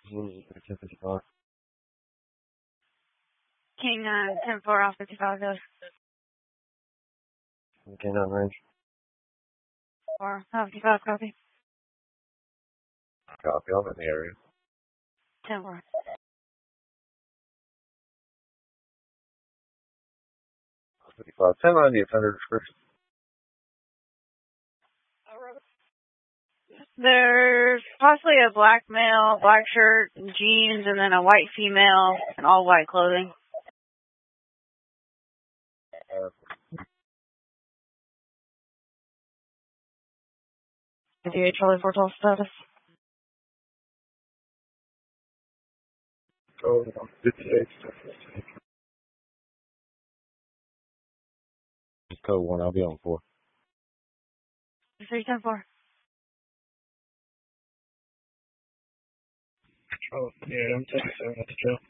1055. King 10-4 off 55 goes. Okay, on range. 4 55 copy. Copy, I'm in the area. 10-4. 55. 10-9, the offender description. There's possibly a black male, black shirt, jeans, and then a white female in all white clothing. 58 Charlie 4 12 status. Oh, 58. Just code 1, I'll be on 4. 3-10-4. Oh, yeah, I'm taking 7 at the jail.